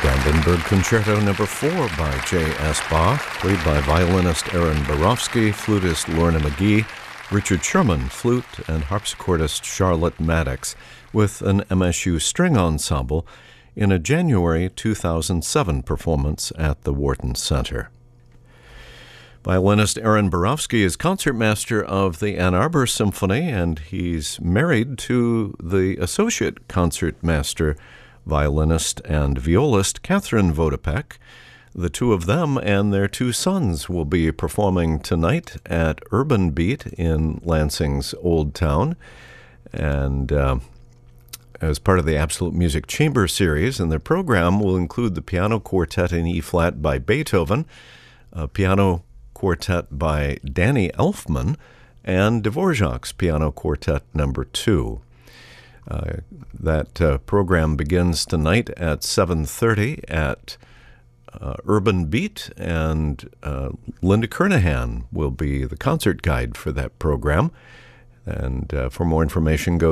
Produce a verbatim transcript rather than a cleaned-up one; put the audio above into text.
Brandenburg Concerto Number four by J S. Bach, played by violinist Aaron Borofsky, flutist Lorna McGee, Richard Sherman, flute, and harpsichordist Charlotte Maddox, with an M S U string ensemble in a January two thousand seven performance at the Wharton Center. Violinist Aaron Borofsky is concertmaster of the Ann Arbor Symphony, and he's married to the associate concertmaster, violinist and violist Catherine Vodopek. The two of them and their two sons will be performing tonight at Urban Beat in Lansing's Old Town, and uh, as part of the Absolute Music Chamber series, and their program will include the Piano Quartet in E-flat by Beethoven, a piano quartet by Danny Elfman, and Dvorak's Piano Quartet Number two. Uh, that uh, program begins tonight at seven thirty at uh, Urban Beat, and uh, Linda Kernahan will be the concert guide for that program. And uh, for more information, go